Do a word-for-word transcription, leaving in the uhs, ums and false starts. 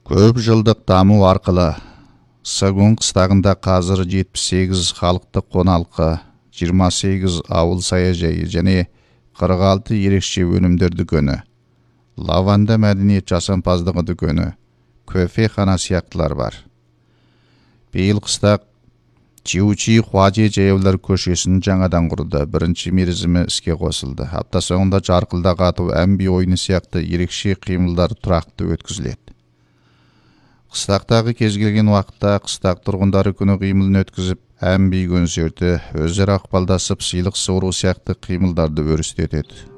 Көп жылдық даму арқылы Сагун қыстағында қазір жетпіс сегіз халықтық қоналқы, жиырма сегіз ауыл саяжайы және қырық алты ерекше өнімдер дүкені, лаванда мәдениет жасампаздығы дүкені, кофехана сияқтылар бар. Биыл қыстақ Чиучи Хуажи Жаяулар көшесін жаңадан құрды. Бірінші мерзімі іске қосылды. Апта соңында жарқылдақ ату, әмби ойыны сияқты ерекше қимылдар тұрақты өткізіледі. Қыстақтағы кез келген уақытта қыстақ тұрғындары күні қимылын өткізіп, әмби концерті, өзара ықпалдасып сыйлық суыру сияқты қимылдарды өрістетеді.